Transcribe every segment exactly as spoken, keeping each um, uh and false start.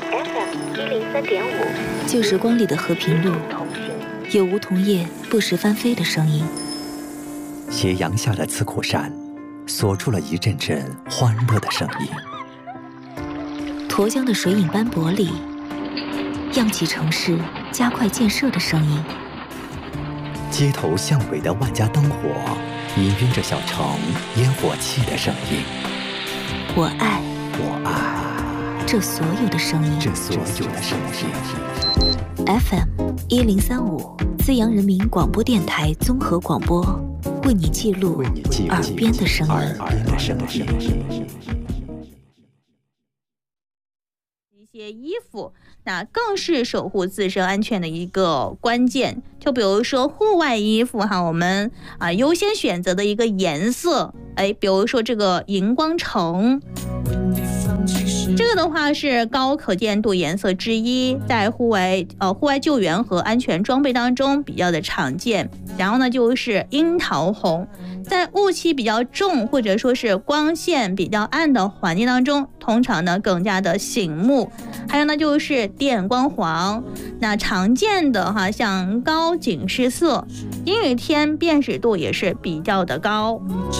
F M 一零三点五， 旧时光里的和平路，有梧桐叶不时翻飞的声音。 斜阳下的刺库山，锁住了一阵阵欢乐的声音。 沱江的水影斑驳里，漾起城市加快建设的声音。 街头巷尾的万家灯火，氤氲着小城烟火气的声音。 我爱， 我爱这所有的声音， 这所有的声音。 F M 一零三五，资阳人民广播电台综合广播，为你记录耳边的声音。 耳边的声音。 一些衣服，那更是守护自身安全的一个关键。就比如说户外衣服哈，我们啊优先选择的一个颜色，哎，比如说这个荧光橙。这个的话是高可见度颜色之一，在户外呃户外救援和安全装备当中比较的常见。然后呢，就是樱桃红，在雾气比较重或者说是光线比较暗的环境当中，通常呢更加的醒目。还有呢就是电光黄，那常见的哈像高警示色，阴雨天辨识度也是比较的高。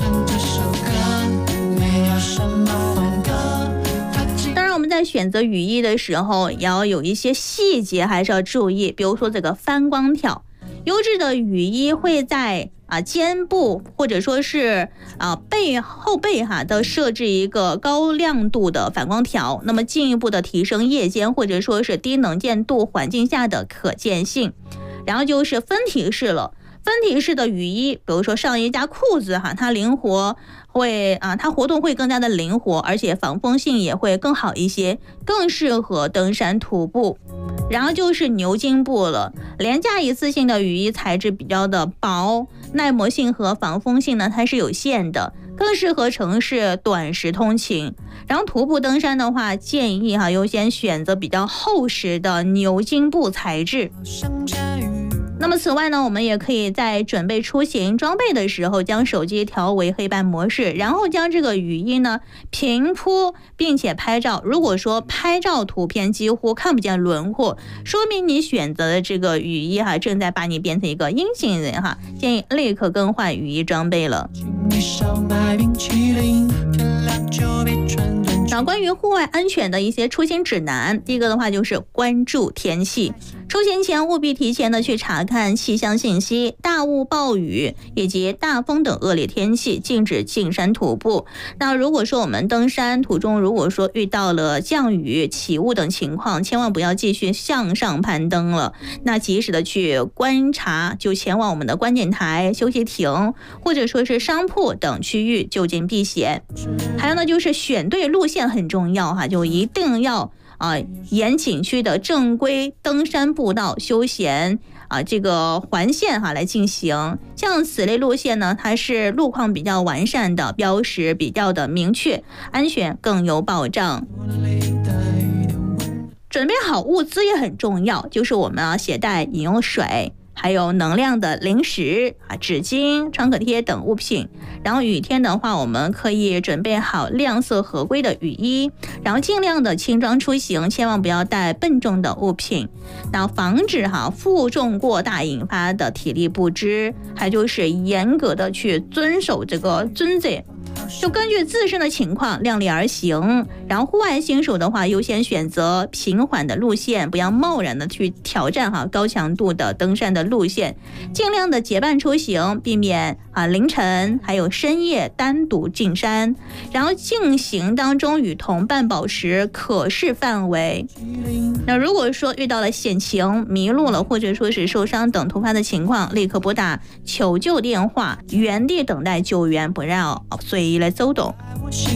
我们在选择雨衣的时候，也要有一些细节还是要注意，比如说这个翻光条，优质的雨衣会在啊肩部或者说是啊背后背哈的设置一个高亮度的反光条，那么进一步的提升夜间或者说是低能见度环境下的可见性。然后就是分体式了。分体式的雨衣，比如说上衣加裤子哈，它灵活会啊，它活动会更加的灵活，而且防风性也会更好一些，更适合登山徒步。然后就是牛津布了，廉价一次性的雨衣材质比较的薄，耐磨性和防风性呢它是有限的，更适合城市短时通勤。然后徒步登山的话，建议哈优先选择比较厚实的牛津布材质。那么此外呢，我们也可以在准备出行装备的时候，将手机调为黑白模式，然后将这个雨衣呢平铺，并且拍照。如果说拍照图片几乎看不见轮廓，说明你选择的这个雨衣哈正在把你变成一个阴性人哈，建议立刻更换雨衣装备了。那关于户外安全的一些出行指南，第一个的话就是关注天气，出行前务必提前的去查看气象信息，大雾、暴雨以及大风等恶劣天气禁止进山徒步。那如果说我们登山途中如果说遇到了降雨、起雾等情况，千万不要继续向上攀登了，那及时的去观察，就前往我们的观景台、休息亭或者说是商铺等区域就近避险。还有呢就是选对路线很重要哈，就一定要啊，沿景区的正规登山步道、休闲啊这个环线哈来进行。像此类路线呢，它是路况比较完善的，标识比较的明确，安全更有保障。准备好物资也很重要，就是我们要携带饮用水，还有能量的零食啊、纸巾、创可贴等物品。然后雨天的话，我们可以准备好亮色合规的雨衣，然后尽量的轻装出行，千万不要带笨重的物品，那防止哈负重过大引发的体力不支。还就是严格的去遵守这个遵则，就根据自身的情况量力而行。然后户外新手的话，优先选择平缓的路线，不要贸然的去挑战哈高强度的登山的路线，尽量的结伴出行，避免啊凌晨还有深夜单独进山。然后进行当中与同伴保持可视范围。那如果说遇到了险情、迷路了或者说是受伤等突发的情况，立刻拨打求救电话，原地等待救援，不要随意来走动。